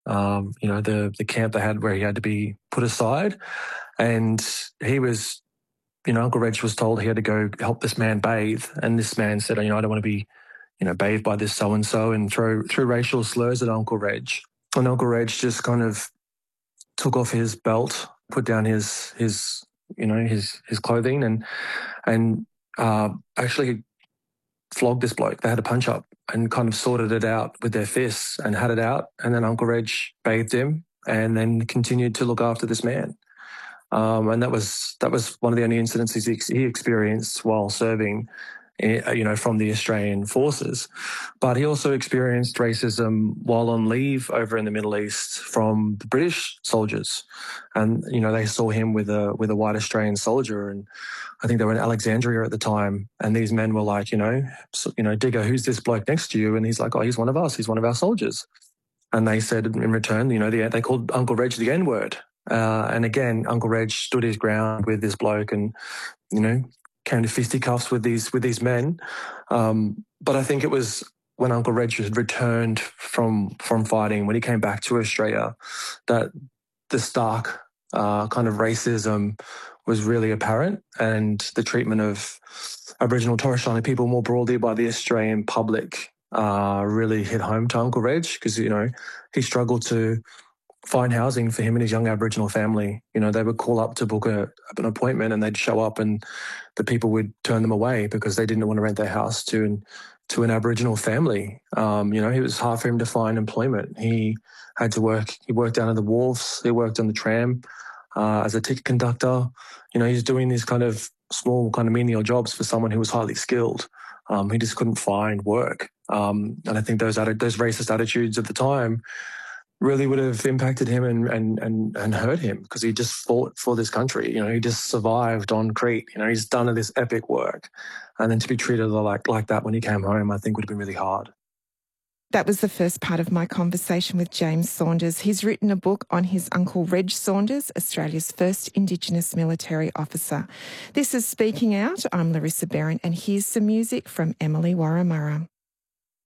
the camp they had where he had to be put aside. And he was, Uncle Reg was told he had to go help this man bathe. And this man said, I don't want to be, bathed by this so-and-so, and throw racial slurs at Uncle Reg. And Uncle Reg just kind of took off his belt, put down his clothing, and actually flogged this bloke. They had a punch up and kind of sorted it out with their fists and had it out. And then Uncle Reg bathed him and then continued to look after this man. And that was one of the only incidents he experienced while serving, from the Australian forces. But he also experienced racism while on leave over in the Middle East from the British soldiers. And, they saw him with a white Australian soldier, and I think they were in Alexandria at the time. And these men were like, Digger, who's this bloke next to you? And he's like, oh, he's one of us. He's one of our soldiers. And they said in return, they called Uncle Reg the N-word. And again, Uncle Reg stood his ground with this bloke and, came to fisticuffs with these men. But I think it was when Uncle Reg had returned from fighting, when he came back to Australia, that the stark kind of racism was really apparent, and the treatment of Aboriginal Torres Strait people more broadly by the Australian public really hit home to Uncle Reg, because, he struggled to find housing for him and his young Aboriginal family. They would call up to book an appointment, and they'd show up and the people would turn them away because they didn't want to rent their house to an Aboriginal family. It was hard for him to find employment. He had to work. He worked down at the wharves. He worked on the tram as a ticket conductor. He's doing these kind of small, kind of menial jobs for someone who was highly skilled. He just couldn't find work. And I think those racist attitudes of the time really would have impacted him and hurt him, because he just fought for this country. He just survived on Crete. He's done this epic work. And then to be treated like that when he came home, I think would have been really hard. That was the first part of my conversation with James Saunders. He's written a book on his Uncle Reg Saunders, Australia's first Indigenous military officer. This is Speaking Out. I'm Larissa Behrendt, and here's some music from Emily Warramurra.